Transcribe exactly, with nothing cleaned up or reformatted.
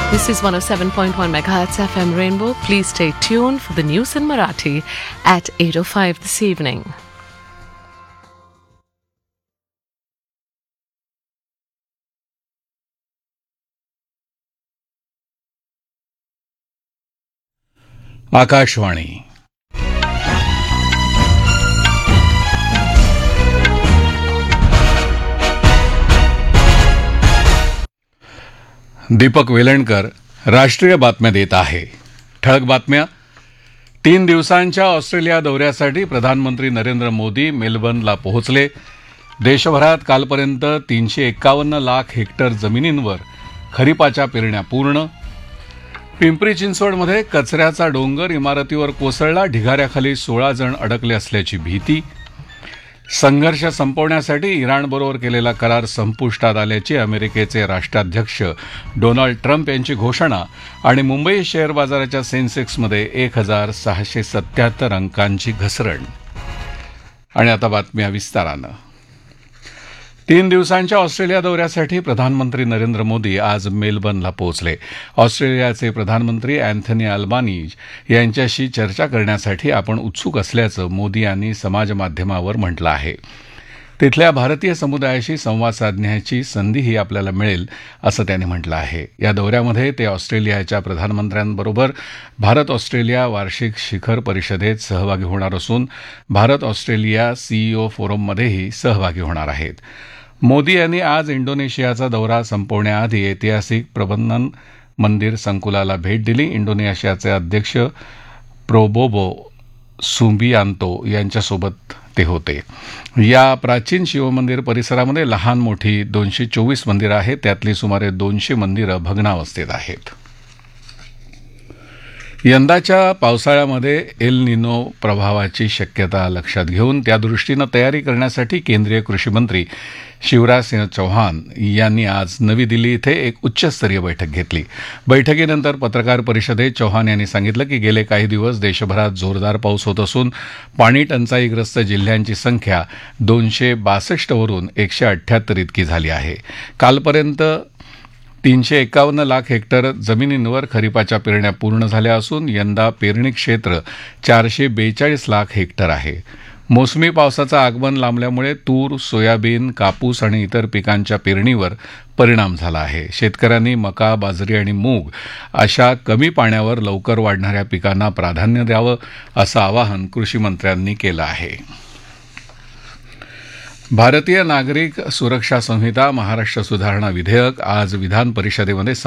This is one oh seven point one megahertz F M Rainbow. Please stay tuned for the news in Marathi at eight oh five this evening. Akashvani Deepak Velankar राष्ट्रीय बातम्या देत आहे. ठळक बातम्या. तीन दिवसांच्या Australia दौऱ्यासाठी प्रधानमंत्री नरेंद्र मोदी मेलबर्नला पोहोचले. देशभरात कालपर्यंत तीनशे एक्कावन्न लाख हेक्टर जमिनींवर खरीपाच्या पेरण्या पूर्ण. पिंपरी चिंचवडमध्ये कचऱ्याचा डोंगर इमारतीवर कोसळला. ढिगाऱ्याखाली सोळा जण अडकले असल्याची भीती. संघर्ष संपवण्यासाठी इराणबरोबर केलेला करार संपुष्टात आल्याची अमेरिकेचे राष्ट्राध्यक्ष डोनाल्ड ट्रम्प यांची घोषणा. आणि मुंबई शेअर बाजाराच्या सेन्सेक्समध्ये एक हजार सहाशे सत्याहत्तर अंकांची घसरण. आणि आता बातम्या विस्तारानं. तीन दिवसांच्या ऑस्ट्रेलिया दौऱ्यासाठी प्रधानमंत्री नरेंद्र मोदी आज मेलबर्नला पोहोचले. ऑस्ट्रेलियाचे प्रधानमंत्री अँथनी अल्बानीज यांच्याशी चर्चा करण्यासाठी आपण उत्सुक असल्याचं मोदी यांनी समाजमाध्यमावर म्हटलं आहे. तिथल्या भारतीय समुदायाशी संवाद साधण्याची संधीही आपल्याला मिळेल असं त्यांनी म्हटलं आहे. या दौऱ्यामध्ये ते ऑस्ट्रेलियाच्या प्रधानमंत्र्यांबरोबर भारत ऑस्ट्रेलिया वार्षिक शिखर परिषदेत सहभागी होणार असून भारत ऑस्ट्रेलिया सीईओ फोरममध्येही सहभागी होणार आहेत. मोदी यांनी आज इंडोनेशियाचा दौरा संपवण्याआधी ऐतिहासिक प्रबंधन मंदिर संकुलाला भेट दिली. इंडोनेशियाचे अध्यक्ष प्रोबोबो सुबियांतो यांच्यासोबत ते होते. या प्राचीन शिवमंदिर परिसरामध्ये लहान मोठी दोनशे चोवीस मंदिरं आहेत. त्यातली सुमारे दोनशे मंदिरं भग्नावस्थेत आहेत. यंदाच्या पावसाळ्यामध्ये एल निनो प्रभावाची शक्यता लक्षात घेऊन त्यादृष्टीनं तयारी करण्यासाठी केंद्रीय कृषी मंत्री शिवराज सिंह चौहान यांनी आज नवी दिल्ली इथे एक उच्चस्तरीय बैठक घेतली. बैठकीनंतर पत्रकार परिषदेत चौहान यांनी सांगितलं की गेले काही दिवस देशभरात जोरदार पाऊस होत असून पाणी टंचाईग्रस्त जिल्ह्यांची संख्या दोनशे बासष्ट वरून एकशे अठ्ठ्याहत्तर इतकी झाली आहे. कालपर्यंत तीनशे एक्कावन्न लाख हेक्टर जमिनींवर खरीपाच्या पेरण्या पूर्ण झाल्या असून यंदा पेरणी क्षेत्र चारशे बेचाळीस लाख हेक्टर आहे. मोसमी पावसाचं आगमन लांबल्यामुळे तूर, सोयाबीन, कापूस आणि इतर पिकांच्या पेरणीवर परिणाम झाला आहे. शेतकऱ्यांनी मका, बाजरी आणि मूग अशा कमी पाण्यावर लवकर वाढणाऱ्या पिकांना प्राधान्य द्यावं असं आवाहन कृषीमंत्र्यांनी केलं आहे. भारतीय नागरिक सुरक्षा संहिता महाराष्ट्र सुधारणा विधेयक आज विधान परिषदेमध्ये